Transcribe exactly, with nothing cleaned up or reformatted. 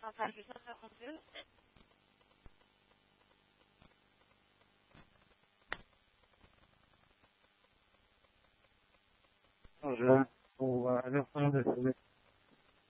enfin, je vais sortir un peu. Je, pour, euh, le fond de